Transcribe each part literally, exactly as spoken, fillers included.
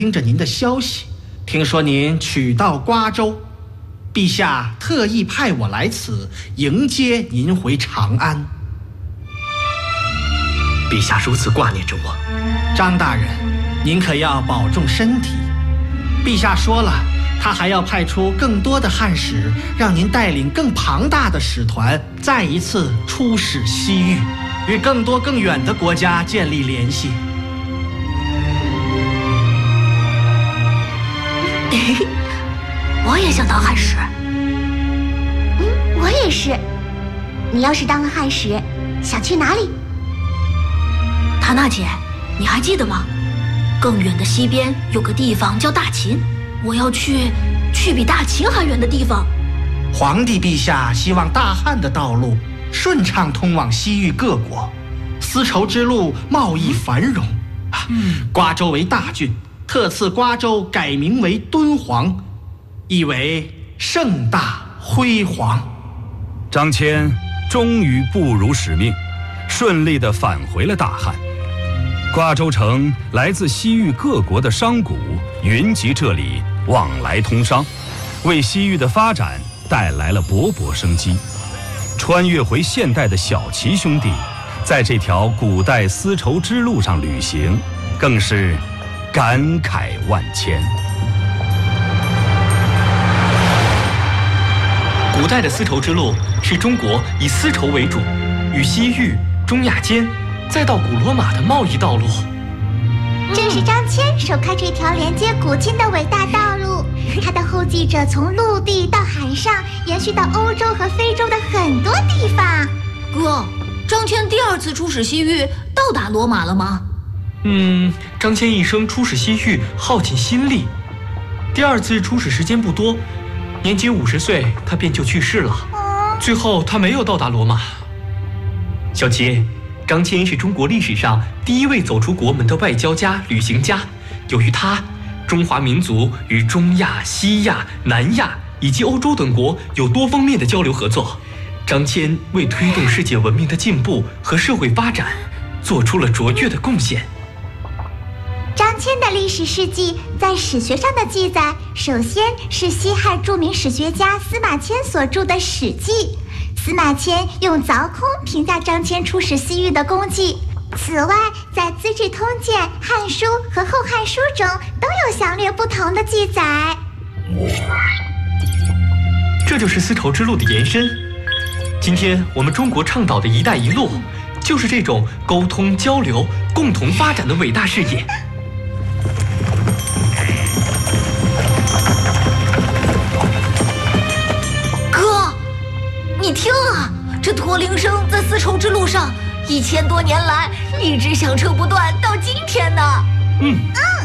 听着您的消息，听说您取到瓜州，陛下特意派我来此迎接您回长安。 陛下如此挂念着我， 张大人，您可要保重身体。陛下说了，他还要派出更多的汉使，让您带领更庞大的使团，再一次出使西域，与更多更远的国家建立联系。 我也想当汉使。 嗯，我也是。你要是当了汉使，想去哪里？ 塔娜姐，你还记得吗？更远的西边有个地方叫大秦，我要去，去比大秦还远的地方。 皇帝陛下希望大汉的道路顺畅通往西域各国，丝绸之路贸易繁荣。嗯，瓜州为大郡，特赐瓜州改名为敦煌，意为盛大辉煌。 张骞终于不辱使命，顺利地返回了大汉。瓜州城来自西域各国的商贾云集这里，往来通商，为西域的发展带来了勃勃生机。穿越回现代的小齐兄弟，在这条古代丝绸之路上旅行，更是感慨万千。 古代的丝绸之路是中国以丝绸为主，与西域、中亚间，再到古罗马的贸易道路。 正是张骞首开这条连接古今的伟大道路，他的后继者从陆地到海上，延续到欧洲和非洲的很多地方。 哥，张骞第二次出使西域到达罗马了吗？ 嗯，张骞一生出使西域耗尽心力，第二次出使时间不多，年仅五十岁他便就去世了。最后他没有到达罗马。小齐，张骞是中国历史上第一位走出国门的外交家、旅行家。由于他，中华民族与中亚、西亚、南亚以及欧洲等国有多方面的交流合作。张骞为推动世界文明的进步和社会发展做出了卓越的贡献。 张骞的历史事迹在史学上的记载，首先是西汉著名史学家司马迁所著的《史记》。司马迁用凿空评价张骞出使西域的功绩。此外，在《资治通鉴》《汉书》和《后汉书》中都有详略不同的记载。 这就是丝绸之路的延伸。今天我们中国倡导的一带一路，就是这种沟通交流、共同发展的伟大事业。 哥，你听啊，这驼铃声在丝绸之路上一千多年来一直响彻不断，到今天呢。 嗯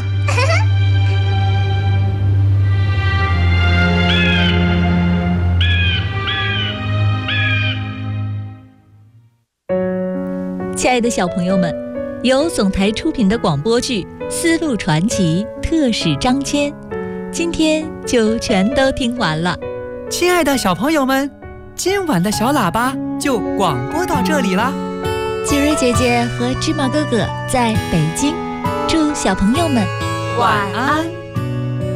嗯。亲爱的小朋友们，由总台出品的广播剧《丝路传奇》特使张骞，今天就全都听完了。 亲爱的小朋友们，今晚的小喇叭就广播到这里啦。 杰瑞姐姐和芝麻哥哥在北京，祝小朋友们晚安。